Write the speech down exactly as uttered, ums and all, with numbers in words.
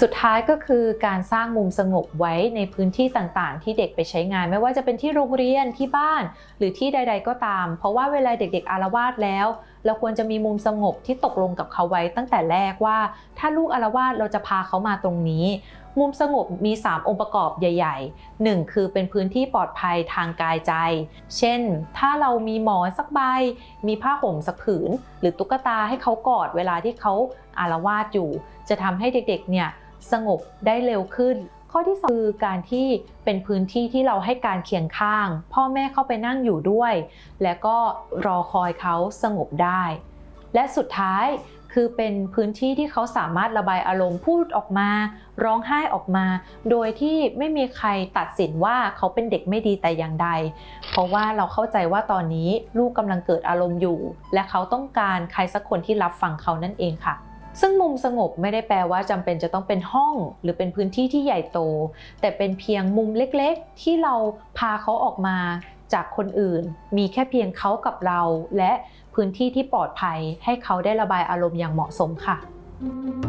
สุดท้ายก็คือการสร้างมุมสงบไว้ในพื้นที่ต่างๆที่เด็กไปใช้งานไม่ว่าจะเป็นที่โรงเรียนที่บ้านหรือที่ใดๆก็ตามเพราะว่าเวลาเด็กๆอาละวาดแล้วเราควรจะมีมุมสงบที่ตกลงกับเขาไว้ตั้งแต่แรกว่าถ้าลูกอาละวาดเราจะพาเขามาตรงนี้มุมสงบมีสามองค์ประกอบใหญ่ๆหนึ่งคือเป็นพื้นที่ปลอดภัยทางกายใจเช่นถ้าเรามีหมอนสักใบมีผ้าห่มสักผืนหรือตุ๊กตาให้เขากอดเวลาที่เขาอาละวาดอยู่จะทำให้เด็กๆเนี่ยสงบได้เร็วขึ้นข้อที่สองคือการที่เป็นพื้นที่ที่เราให้การเคียงข้างพ่อแม่เข้าไปนั่งอยู่ด้วยและก็รอคอยเขาสงบได้และสุดท้ายคือเป็นพื้นที่ที่เขาสามารถระบายอารมณ์พูดออกมาร้องไห้ออกมาโดยที่ไม่มีใครตัดสินว่าเขาเป็นเด็กไม่ดีแต่อย่างใดเพราะว่าเราเข้าใจว่าตอนนี้ลูกกำลังเกิดอารมณ์อยู่และเขาต้องการใครสักคนที่รับฟังเขานั่นเองค่ะซึ่งมุมสงบไม่ได้แปลว่าจำเป็นจะต้องเป็นห้องหรือเป็นพื้นที่ที่ใหญ่โตแต่เป็นเพียงมุมเล็กๆที่เราพาเขาออกมาจากคนอื่นมีแค่เพียงเขากับเราและพื้นที่ที่ปลอดภัยให้เขาได้ระบายอารมณ์อย่างเหมาะสมค่ะ